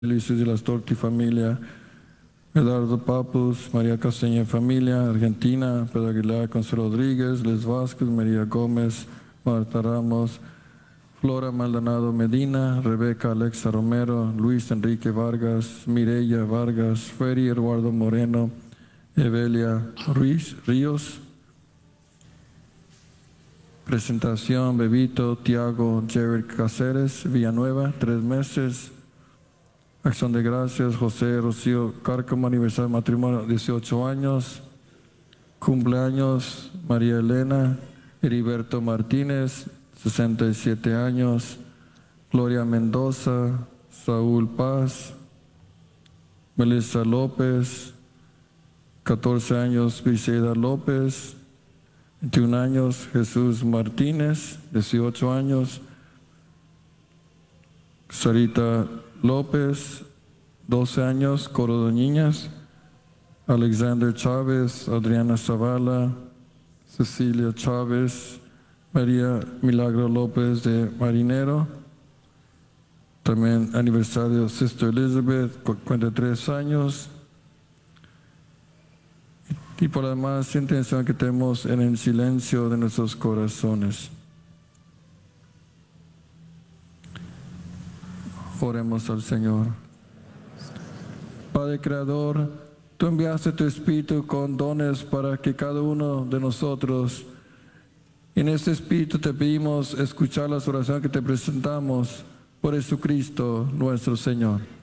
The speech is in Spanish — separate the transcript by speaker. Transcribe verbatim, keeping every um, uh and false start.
Speaker 1: Luis de las Torti familia, Eduardo Papus, María Castaña familia, Argentina, Pedro Aguilar, Consuelo Rodríguez, Les Vázquez, María Gómez, Marta Ramos, Flora Maldonado Medina, Rebeca Alexa Romero, Luis Enrique Vargas, Mireya Vargas, Feri Eduardo Moreno, Evelia Ruiz Ríos. Presentación: Bebito Tiago Jared Cáceres, Villanueva, tres meses. Acción de gracias: José Rocío Cárcamo, aniversario de matrimonio, dieciocho años. Cumpleaños: María Elena Heriberto Martínez, sesenta y siete años. Gloria Mendoza, Saúl Paz, Melissa López, catorce años. Briseida López, veintiún años. Jesús Martínez, dieciocho años. Sarita López, doce años. Coro de Niñas. Alexander Chávez, Adriana Zavala, Cecilia Chávez, María Milagro López de Marinero. También aniversario Sister Elizabeth, cuarenta y tres años. Y por la demás intención que tenemos en el silencio de nuestros corazones. Oremos al Señor. Padre Creador, Tú enviaste tu Espíritu con dones para que cada uno de nosotros, en este Espíritu te pedimos escuchar las oraciones que te presentamos por Jesucristo nuestro Señor.